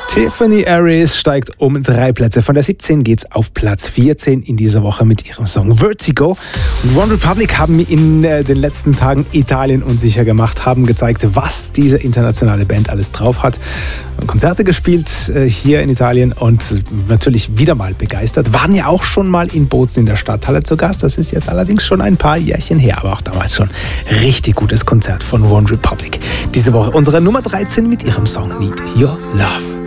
Tiffany Aries steigt um 3 Plätze. Von der 17 geht's auf Platz 14 in dieser Woche mit ihrem Song Vertigo. Und OneRepublic haben in den letzten Tagen Italien unsicher gemacht, haben gezeigt, was diese internationale Band alles drauf hat. Konzerte gespielt hier in Italien und natürlich wieder mal begeistert. Waren ja auch schon mal in Bozen in der Stadthalle zu Gast. Das ist jetzt allerdings schon ein paar Jährchen her, aber auch damals schon richtig gutes Konzert von OneRepublic. Diese Woche unsere Nummer 13 mit ihrem Song Need Your Love.